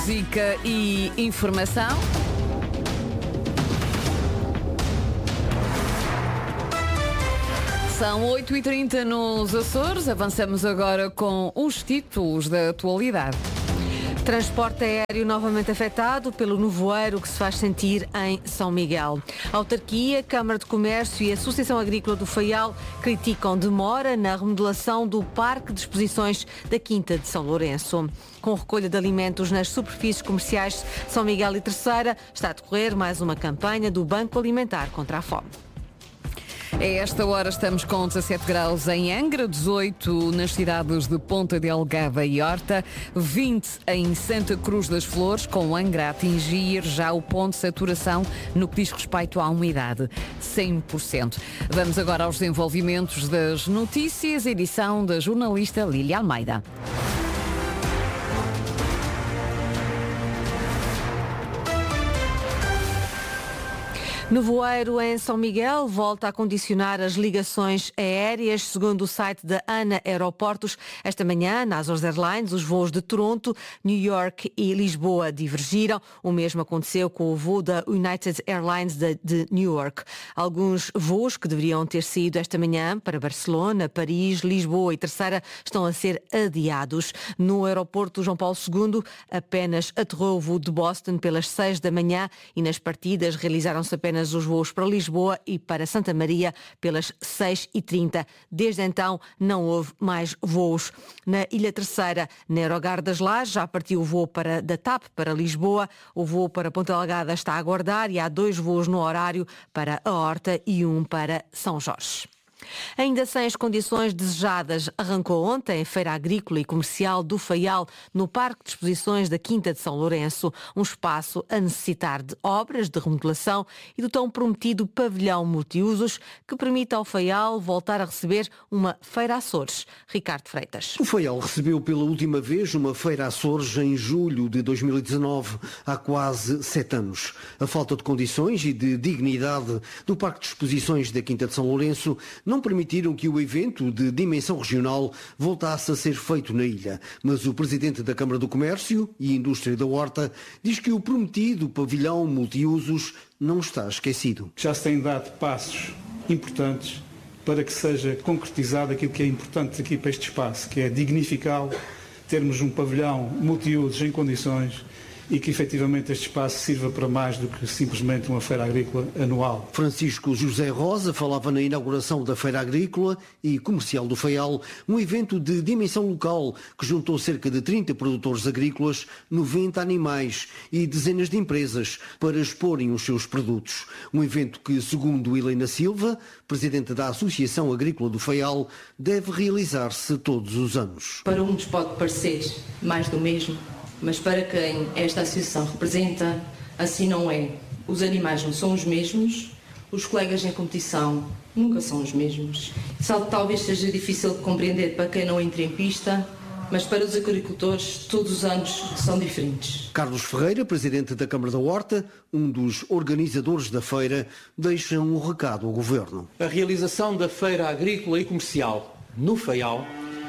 música e informação. São 8h30 nos Açores. Avançamos agora com os títulos da atualidade. Transporte aéreo novamente afetado pelo nevoeiro que se faz sentir em São Miguel. A autarquia, Câmara de Comércio e a Associação Agrícola do Faial criticam demora na remodelação do Parque de Exposições da Quinta de São Lourenço. Com recolha de alimentos nas superfícies comerciais São Miguel e Terceira, está a decorrer mais uma campanha do Banco Alimentar contra a Fome. A esta hora estamos com 17 graus em Angra, 18 nas cidades de Ponta Delgada e Horta, 20 em Santa Cruz das Flores, com Angra a atingir já o ponto de saturação no que diz respeito à umidade, 100%. Vamos agora aos desenvolvimentos das notícias, edição da jornalista Lília Almeida. Nevoeiro em São Miguel volta a condicionar as ligações aéreas. Segundo o site da ANA Aeroportos, esta manhã, na Azores Airlines, os voos de Toronto, New York e Lisboa divergiram. O mesmo aconteceu com o voo da United Airlines de New York. Alguns voos que deveriam ter saído esta manhã para Barcelona, Paris, Lisboa e Terceira estão a ser adiados. No aeroporto João Paulo II, apenas aterrou o voo de Boston pelas 6 da manhã e nas partidas realizaram-se apenas os voos para Lisboa e para Santa Maria pelas 6h30. Desde então não houve mais voos. Na Ilha Terceira, na Aerogar das Lajes, já partiu o voo da TAP para Lisboa. O voo para Ponta Delgada está a aguardar e há 2 voos no horário para a Horta e 1 para São Jorge. Ainda sem as condições desejadas, arrancou ontem a Feira Agrícola e Comercial do Faial, no Parque de Exposições da Quinta de São Lourenço, um espaço a necessitar de obras de remodelação e do tão prometido pavilhão multiusos que permite ao Faial voltar a receber uma Feira Açores. Ricardo Freitas. O Faial recebeu pela última vez uma Feira Açores em julho de 2019, há quase 7 anos. A falta de condições e de dignidade do Parque de Exposições da Quinta de São Lourenço não permitiram que o evento de dimensão regional voltasse a ser feito na ilha. Mas o presidente da Câmara do Comércio e Indústria da Horta diz que o prometido pavilhão multiusos não está esquecido. Já se têm dado passos importantes para que seja concretizado aquilo que é importante aqui para este espaço, que é dignificá-lo, termos um pavilhão multiusos em condições e que efetivamente este espaço sirva para mais do que simplesmente uma feira agrícola anual. Francisco José Rosa falava na inauguração da Feira Agrícola e Comercial do Faial, um evento de dimensão local que juntou cerca de 30 produtores agrícolas, 90 animais e dezenas de empresas para exporem os seus produtos. Um evento que, segundo Helena Silva, presidente da Associação Agrícola do Faial, deve realizar-se todos os anos. Para uns pode parecer mais do mesmo, mas para quem esta associação representa, assim não é. Os animais não são os mesmos, os colegas em competição nunca são os mesmos. Isso talvez seja difícil de compreender para quem não entra em pista, mas para os agricultores todos os anos são diferentes. Carlos Ferreira, presidente da Câmara da Horta, um dos organizadores da feira, deixa um recado ao Governo. A realização da Feira Agrícola e Comercial no Faial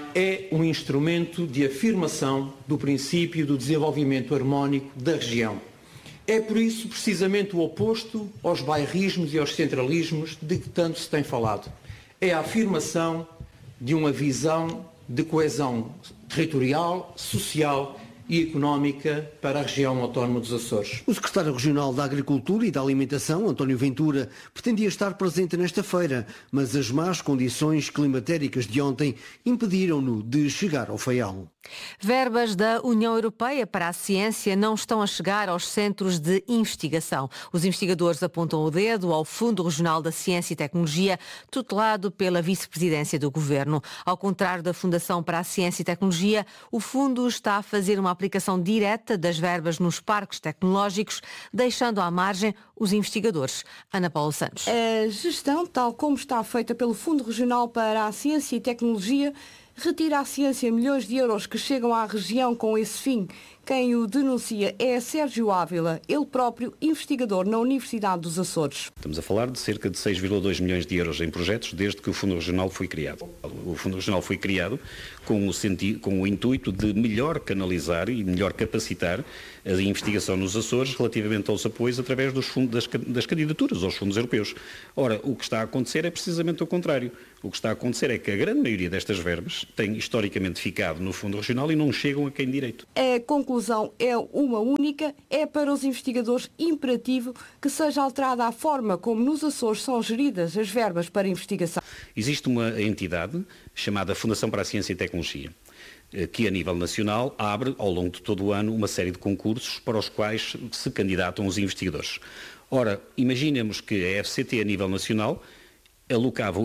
é um instrumento de afirmação do princípio do desenvolvimento harmónico da região. É por isso precisamente o oposto aos bairrismos e aos centralismos de que tanto se tem falado. É a afirmação de uma visão de coesão territorial, social e económica para a região autónoma dos Açores. O secretário regional da Agricultura e da Alimentação, António Ventura, pretendia estar presente nesta feira, mas as más condições climatéricas de ontem impediram-no de chegar ao Faial. Verbas da União Europeia para a ciência não estão a chegar aos centros de investigação. Os investigadores apontam o dedo ao Fundo Regional da Ciência e Tecnologia, tutelado pela Vice-Presidência do Governo. Ao contrário da Fundação para a Ciência e Tecnologia, o fundo está a fazer uma aplicação direta das verbas nos parques tecnológicos, deixando à margem os investigadores. Ana Paula Santos. A gestão, tal como está feita pelo Fundo Regional para a Ciência e Tecnologia, retira à ciência milhões de euros que chegam à região com esse fim. Quem o denuncia é Sérgio Ávila, ele próprio investigador na Universidade dos Açores. Estamos a falar de cerca de 6,2 milhões de euros em projetos desde que o Fundo Regional foi criado. O Fundo Regional foi criado com o intuito de melhor canalizar e melhor capacitar a investigação nos Açores relativamente aos apoios através dos fundos, das candidaturas aos fundos europeus. Ora, o que está a acontecer é precisamente o contrário. O que está a acontecer é que a grande maioria destas verbas tem historicamente ficado no Fundo Regional e não chegam a quem direito. A conclusão é uma única, é para os investigadores imperativo que seja alterada a forma como nos Açores são geridas as verbas para investigação. Existe uma entidade chamada Fundação para a Ciência e Tecnologia, que a nível nacional abre ao longo de todo o ano uma série de concursos para os quais se candidatam os investigadores. Ora, imaginemos que a FCT a nível nacional alocava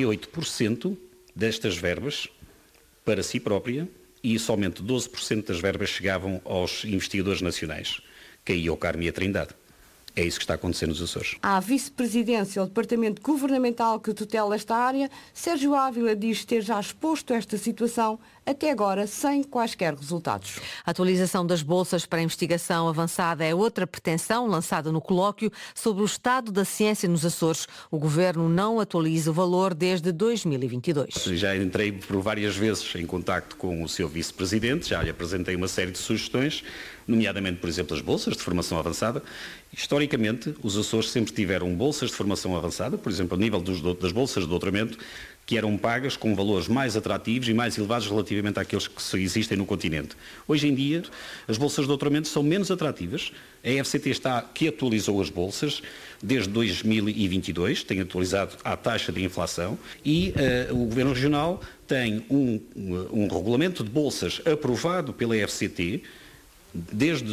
88% destas verbas para si própria e somente 12% das verbas chegavam aos investigadores nacionais, caía o Carmo e a Trindade. É isso que está acontecendo nos Açores. À vice-presidência, o departamento governamental que tutela esta área, Sérgio Ávila diz ter já exposto esta situação, até agora sem quaisquer resultados. A atualização das bolsas para investigação avançada é outra pretensão lançada no colóquio sobre o estado da ciência nos Açores. O Governo não atualiza o valor desde 2022. Já entrei por várias vezes em contacto com o seu vice-presidente, já lhe apresentei uma série de sugestões, nomeadamente, por exemplo, as bolsas de formação avançada. Historicamente, os Açores sempre tiveram bolsas de formação avançada, por exemplo, a nível das bolsas de doutoramento, que eram pagas com valores mais atrativos e mais elevados relativamente àqueles que existem no continente. Hoje em dia, as bolsas de doutoramento são menos atrativas. A FCT que atualizou as bolsas desde 2022, tem atualizado à taxa de inflação e o Governo Regional tem um regulamento de bolsas aprovado pela FCT desde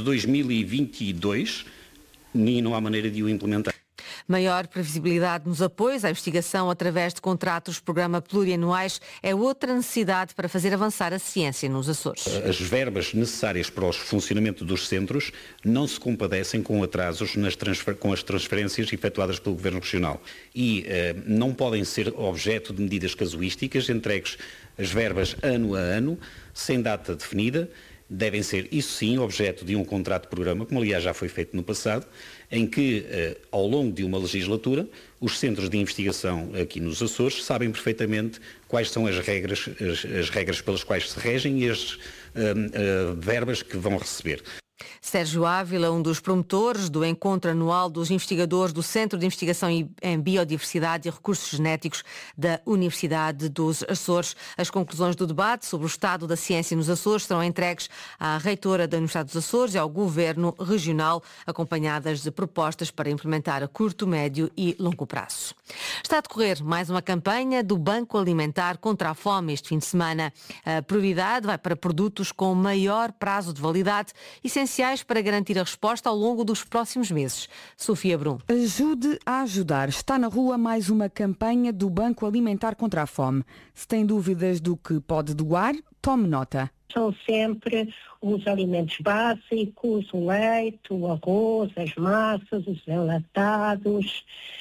2022 e não há maneira de o implementar. Maior previsibilidade nos apoios à investigação através de contratos programa plurianuais é outra necessidade para fazer avançar a ciência nos Açores. As verbas necessárias para o funcionamento dos centros não se compadecem com atrasos com as transferências efetuadas pelo Governo Regional e não podem ser objeto de medidas casuísticas entregues as verbas ano a ano, sem data definida. Devem ser, isso sim, objeto de um contrato de programa, como aliás já foi feito no passado, em que, ao longo de uma legislatura, os centros de investigação aqui nos Açores sabem perfeitamente quais são as regras pelas quais se regem e as verbas que vão receber. Sérgio Ávila, um dos promotores do encontro anual dos investigadores do Centro de Investigação em Biodiversidade e Recursos Genéticos da Universidade dos Açores. As conclusões do debate sobre o estado da ciência nos Açores serão entregues à reitora da Universidade dos Açores e ao Governo Regional, acompanhadas de propostas para implementar a curto, médio e longo prazo. Está a decorrer mais uma campanha do Banco Alimentar contra a Fome este fim de semana. A prioridade vai para produtos com maior prazo de validade, essenciais para garantir a resposta ao longo dos próximos meses. Sofia Brum. Ajude a ajudar. Está na rua mais uma campanha do Banco Alimentar contra a Fome. Se tem dúvidas do que pode doar, tome nota. São sempre os alimentos básicos, o leite, o arroz, as massas, os enlatados,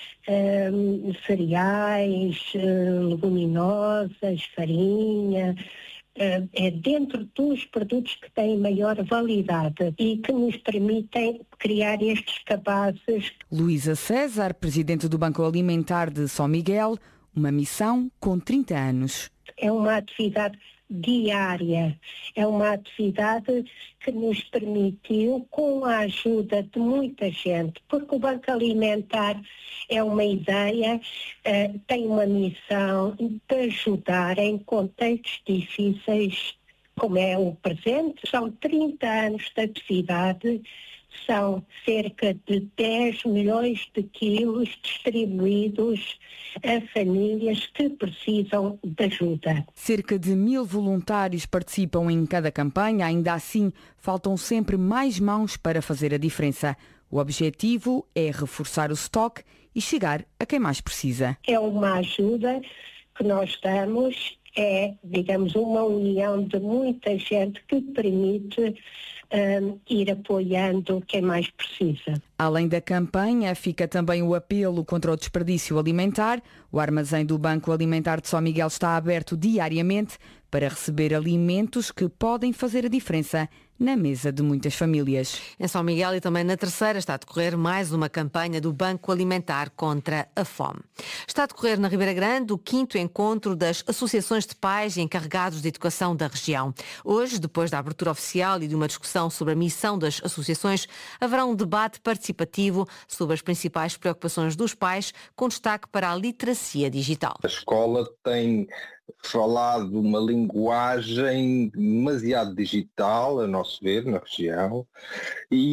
cereais, leguminosas, farinha. É dentro dos produtos que têm maior validade e que nos permitem criar estes cabazes. Luísa César, presidente do Banco Alimentar de São Miguel, uma missão com 30 anos. É uma atividade diária, é uma atividade que nos permitiu, com a ajuda de muita gente, porque o Banco Alimentar é uma ideia, tem uma missão de ajudar em contextos difíceis, como é o presente. São 30 anos de atividade, são cerca de 10 milhões de quilos distribuídos a famílias que precisam de ajuda. Cerca de 1000 voluntários participam em cada campanha, ainda assim faltam sempre mais mãos para fazer a diferença. O objetivo é reforçar o estoque e chegar a quem mais precisa. É uma ajuda que nós damos, digamos, uma união de muita gente que permite ir apoiando quem mais precisa. Além da campanha, fica também o apelo contra o desperdício alimentar. O armazém do Banco Alimentar de São Miguel está aberto diariamente para receber alimentos que podem fazer a diferença na mesa de muitas famílias. Em São Miguel e também na Terceira está a decorrer mais uma campanha do Banco Alimentar contra a fome. Está a decorrer na Ribeira Grande o 5º encontro das associações de pais e encarregados de educação da região. Hoje, depois da abertura oficial e de uma discussão sobre a missão das associações, haverá um debate participativo sobre as principais preocupações dos pais, com destaque para a literacia digital. A escola tem falado uma linguagem demasiado digital, a nosso ver, na região, e